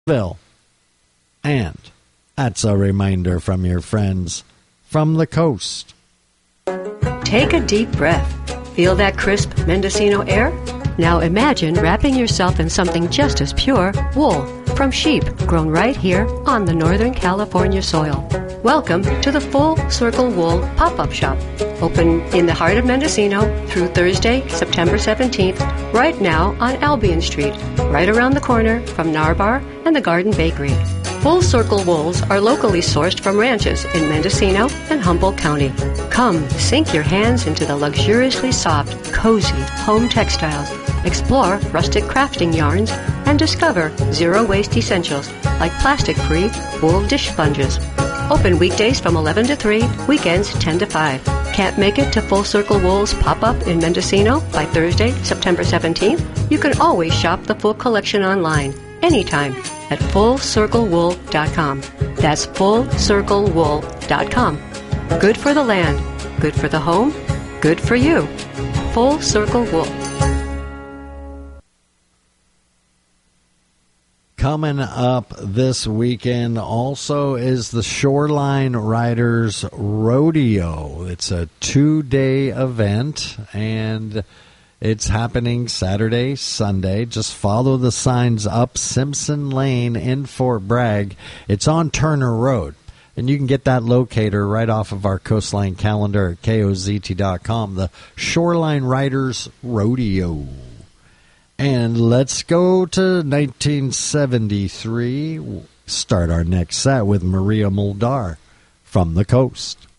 Bill. And that's a reminder from your friends from the coast. Take a deep breath. Feel that crisp Mendocino air? Now imagine wrapping yourself in something just as pure, wool from sheep grown right here on the Northern California soil. Welcome to the Full Circle Wool Pop-Up Shop. Open in the heart of Mendocino through Thursday, September 17th, right now on Albion Street, right around the corner from Narbar and the Garden Bakery. Full Circle wools are locally sourced from ranches in Mendocino and Humboldt County. Come sink your hands into the luxuriously soft, cozy home textiles, explore rustic crafting yarns, and discover zero-waste essentials like plastic-free wool dish sponges. Open weekdays from 11 to 3, weekends 10 to 5. Can't make it to Full Circle Wool's pop-up in Mendocino by Thursday, September 17th? You can always shop the full collection online, anytime, at FullCircleWool.com. That's FullCircleWool.com. Good for the land, good for the home, good for you. Full Circle Wool. Coming up this weekend also is the Shoreline Riders Rodeo. It's a 2-day event, and it's happening Saturday, Sunday. Just follow the signs up Simpson Lane in Fort Bragg. It's on Turner Road, and you can get that locator right off of our Coastline calendar at KOZT.com. The Shoreline Riders Rodeo. And let's go to 1973. Start our next set with Maria Muldaur from the coast.